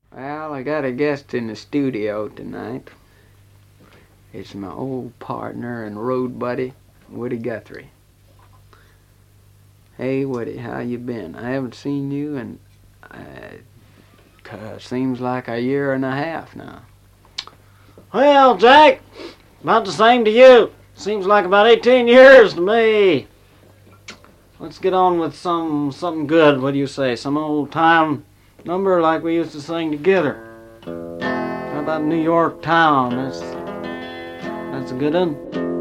Well, I got a guest in the studio tonight. It's my old partner and road buddy, Woody Guthrie. Hey, Woody, how you been? I haven't seen you in, seems like a year and a half now. Well, Jack, about the same to you. Seems like about 18 years to me. Let's get on with something good. What do you say? Some old time number like we used to sing together. How about New York Town? That's a good one.